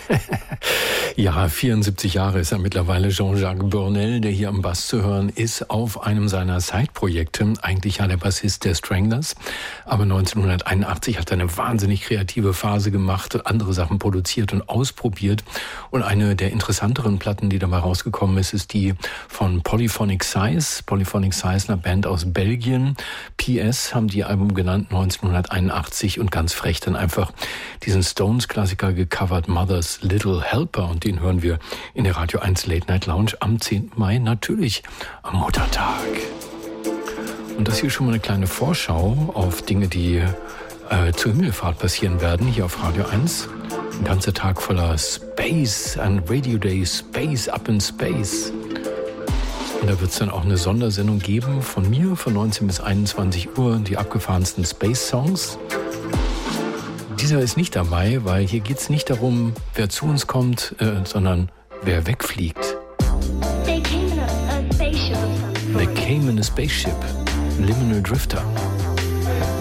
Ja, 74 Jahre ist er mittlerweile, Jean-Jacques Burnel, der hier am Bass zu hören ist, auf einem seiner Side-Projekte. Eigentlich ja der Bassist der Stranglers, aber 1981 hat er eine wahnsinnig kreative Phase gemacht, andere Sachen produziert und ausprobiert. Und eine der interessanteren Platten, die dabei rausgekommen ist, ist die von Polyphonic Size. Polyphonic Size, eine Band aus Belgien. PS haben die Album genannt, 1981, und ganz frech dann einfach diesen Stones-Klassiker gecovert, Mother's Little Helper, und den hören wir in der Radio 1 Late Night Lounge am 10. Mai, natürlich am Muttertag. Und das hier schon mal eine kleine Vorschau auf Dinge, die zur Himmelfahrt passieren werden, hier auf Radio 1. Ein ganzer Tag voller Space, ein Radio Day, Space Up in Space. Und da wird es dann auch eine Sondersendung geben von mir von 19 bis 21 Uhr, die abgefahrensten Space-Songs. Dieser ist nicht dabei, weil hier geht es nicht darum, wer zu uns kommt, sondern wer wegfliegt. They came in a spaceship. Liminal Drifter.